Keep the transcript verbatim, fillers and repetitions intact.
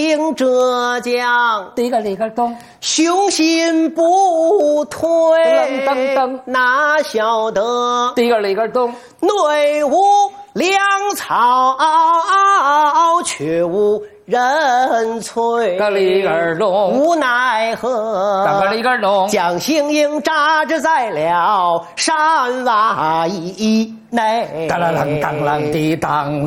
行浙江， 第一个里个东， 雄心不退， 噔噔噔， 哪晓得第一个里个东， 内无粮草，却无人催， 个里个东， 无奈何， 个里个东， 将行营扎置在了山洼以内， 当啷当啷滴当